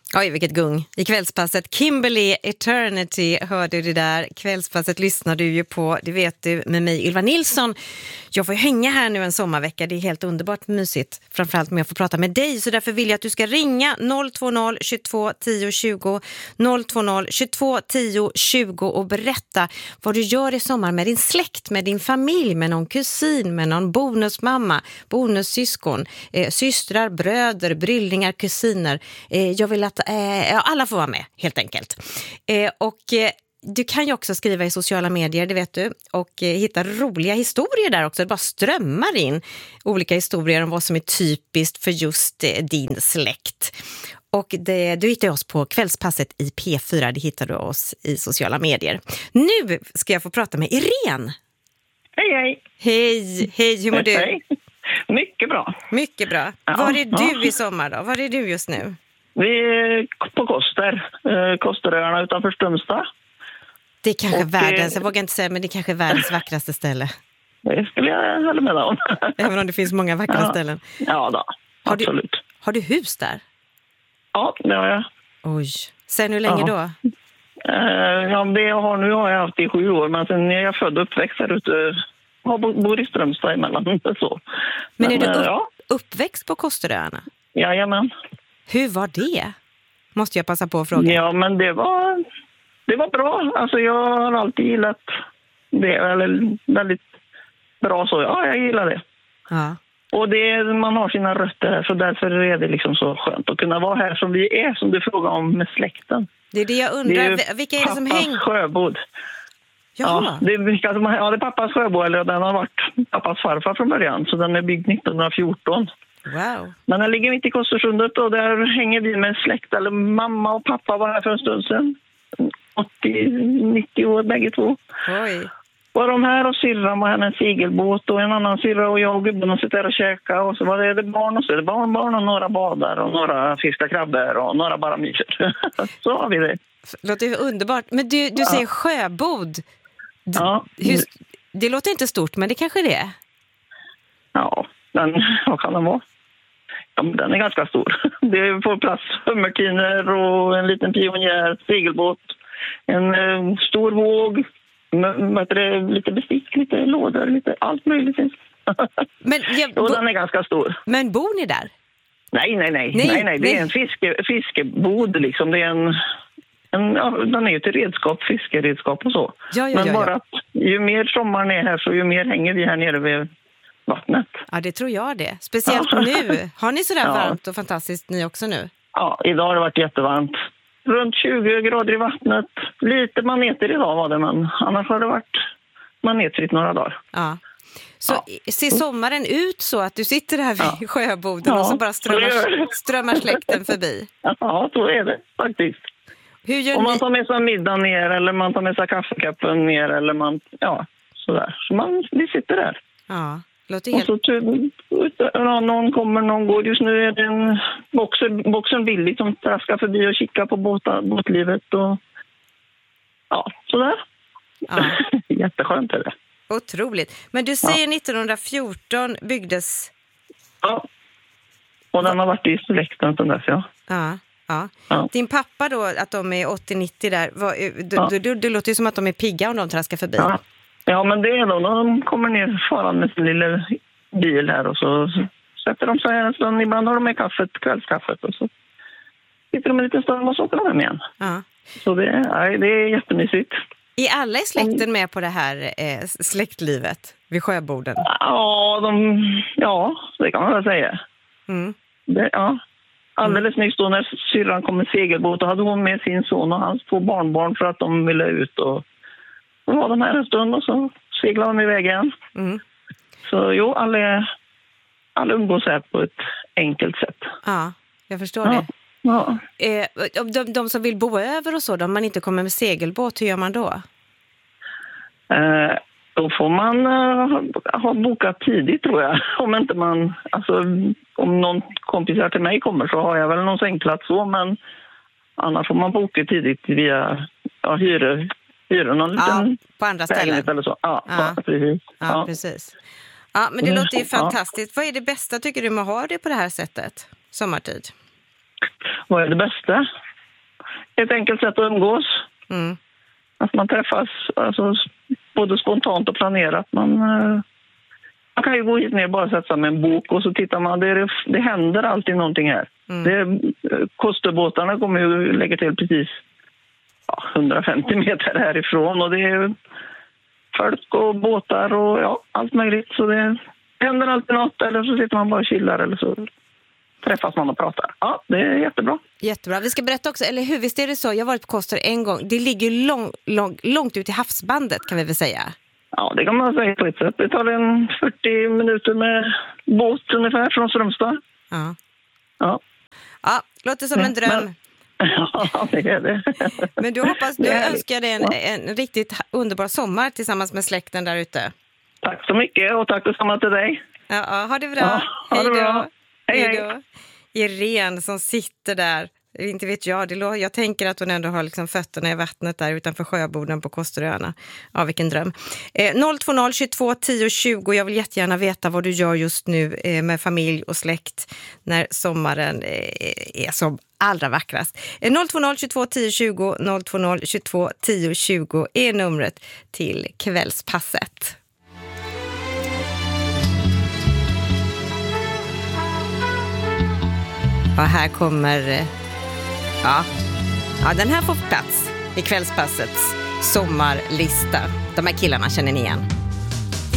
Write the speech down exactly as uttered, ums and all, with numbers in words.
Oj, vilket gung. I kvällspasset Kimberly Eternity hörde du där. Kvällspasset lyssnar du ju på, det vet du, med mig Ylva Nilsson. Jag får hänga här nu en sommarvecka, det är helt underbart mysigt. Framförallt med att få prata med dig, så därför vill jag att du ska ringa noll två noll tjugotvå tio tjugo noll två noll tjugotvå tio tjugo och berätta vad du gör i sommar med din släkt, med din familj, med någon kusin, med någon bonusmamma, bonussyskon, eh, systrar, bröder, bryllingar, kusiner. Eh, jag vill att eh, alla får vara med, helt enkelt. Eh, och eh, du kan ju också skriva i sociala medier, det vet du, och eh, hitta roliga historier där också. Det bara strömmar in olika historier om vad som är typiskt för just eh, din släkt. Och det, du hittar oss på Kvällspasset i P fyra, det hittar du oss i sociala medier. Nu ska jag få prata med Irene. Hej, hej. Hej, hej, hur mår du? Hej. Mycket bra. Mycket bra. Ja, var är du ja. i sommar då? Var är du just nu? Vi är på Koster, eh, Kosteröarna utanför Strömstad. Det är kanske Och, världens, eh, jag vågar inte säga, men det är kanske världens vackraste ställe. Det skulle jag hålla med om. Även om det finns många vackra ja. ställen. Ja då, Har absolut. Du, har du hus där? Ja, det har jag. Oj, sen hur länge ja. då? Eh, ja, det jag har nu har jag haft i sju år, men sen är jag född och uppväxt här ute. Jag bor i Strömstad emellan. Så. Men, men är du upp, ja. uppväxt på Kosteröarna? Jajamän. Hur var det? Måste jag passa på att fråga. Ja, men det var, det var bra. Alltså jag har alltid gillat det. Eller väldigt bra så. Ja, jag gillar det. Ja. Och det, man har sina rötter här, så därför är det liksom så skönt att kunna vara här som vi är, som du frågar om med släkten. Det är det jag undrar. Det är vilka är det som hänger? Pappas sjöbod. Ja, det är, ja, det är pappas sjöbod, eller den har varit pappas farfar från början, så den är byggd nittonhundrafjorton. Wow. Men den ligger mitt i Kostersundet och där hänger vi med släkt, eller mamma och pappa var här för en stund sedan. åttio nittio år bägge två. Oj. Var de här och syrran var här med en segelbåt och en annan syrra och jag och gubben och sitter där och käka, och så var det, det barn och så är det barnbarn och några badar och några fiskar krabbor och några bara myser. Så har vi det. Låter ju underbart. Men du, du ja. säger sjöbod. D- ja. Hur, det låter inte stort, men det kanske det är. Ja, den, vad kan den vara? Ja, men den är ganska stor. Det får plats hummertiner och en liten pionjär, segelbåt, en eh, stor våg, med, det, lite bestick, lite lådor, lite allt möjligt finns. Men, jag, och bo- den är ganska stor. Men bor ni där? Nej, nej, nej. Nej, nej, nej. Det nej. är en fiske, fiskebod liksom. Det är en, en, ja, den är ju till redskap, fiskeredskap och så. Ja, ja, men ja, bara ja. att ju mer sommaren är här så ju mer hänger vi här nere vid vattnet. Ja, det tror jag det. Speciellt ja. nu. Har ni sådär ja. varmt och fantastiskt ni också nu? Ja, idag har det varit jättevarmt. Runt tjugo grader i vattnet. Lite maneter idag var det, men annars har det varit manetrigt några dagar. Ja. Så ja. ser sommaren ut så att du sitter här vid ja. sjöboden ja. och så bara strömmar, strömmar släkten förbi? Ja, så är det faktiskt. Hur gör Om man ni? tar med sig middag ner eller man tar med sig kaffekappen ner eller man, ja, sådär. Så man, vi sitter där. Ja, låter helt... Och så ja, någon kommer, någon går. Just nu är det en boxer, boxen Billy som traskar förbi och kikar på båta, båtlivet och ja, sådär. Ja. Jätteskönt är det. Otroligt. Men du säger ja. nittonhundrafjorton byggdes... Ja. Och den har varit i släkten sedan dess, ja. Ja. Ja. ja. Din pappa då, att de är åttio nittio där, vad, det, ja. det, det låter ju som att de är pigga om de traskar förbi. Ja, ja men det är då. De kommer ner faran med sin lilla bil här och så sätter de sig här en stund. Ibland har de med kaffet, kvällskaffet och så sitter de en liten stund och så åker de hem igen. Ja. Så det, nej, det är jättemysigt. Är alla i släkten med på det här eh, släktlivet vid sjöborden? Ja, de, ja, det kan man väl säga. Mm. Det, ja. Alldeles nyss då när syrran kom med segelbåt, då hade hon med sin son och hans två barnbarn för att de ville ut. Och då var de här en stund och så seglade de iväg igen. Mm. Så jo, alla, alla umgås här på ett enkelt sätt. Ja, jag förstår ja. det. Ja. Eh, de, de som vill bo över och så, om man inte kommer med segelbåt, hur gör man då? Eh, då får man uh, ha bokat tidigt tror jag. Om inte man, alltså om någon kompisar till mig kommer så har jag väl någon sängplats så, men annars får man boka tidigt via ja, hyror. Hyror någon ja, liten på andra ställen. Eller så. Ja, ja. Ja, precis. Ja, Ja. precis. Ja, men det låter ju Ja. fantastiskt. Vad är det bästa tycker du med att ha det på det här sättet, sommartid? vad är det bästa? Ett enkelt sätt att umgås. Mm. Att man träffas alltså, både spontant och planerat. Man, eh, man kan ju gå hit ner och bara sätta sig med en bok och så tittar man. Det, det händer alltid någonting här. Mm. Det, Kosterbåtarna kommer ju lägga till precis ja, hundrafemtio meter härifrån. Och det är folk och båtar och ja, allt möjligt. Så det händer alltid något eller så sitter man bara och chillar eller så träffas man och pratar. Ja, det är jättebra. Jättebra. Vi ska berätta också, eller hur, visst är det så? Jag har varit på Koster en gång. Det ligger lång, lång, långt ut i havsbandet kan vi väl säga. Ja, det kan man säga på ett sätt. Det tar en fyrtio minuter med båt ungefär från Strömstad. Ja. Ja. Ja, låter som en dröm. Men, ja, det är det. Men du hoppas, du önskar dig en, en riktigt underbar sommar tillsammans med släkten där ute. Tack så mycket och tack detsamma till dig. Ja, ja, ha det bra. Ja, ha det bra. Hej, hej. Hej då. Irene som sitter där. Inte vet jag. Det lå- jag tänker att hon ändå har liksom fötterna i vattnet där utanför sjöborden på Kosteröarna. Ja, vilken dröm. Eh, noll två noll tjugotvå tio tjugo. Jag vill jättegärna veta vad du gör just nu eh, med familj och släkt när sommaren eh, är som allra vackrast. Eh, noll två noll tjugotvå tio tjugo. noll två noll tjugotvå tio tjugo är numret till Kvällspasset. Ja, här kommer, ja, ja, den här får plats i Kvällspassets sommarlista. De här killarna känner ni igen.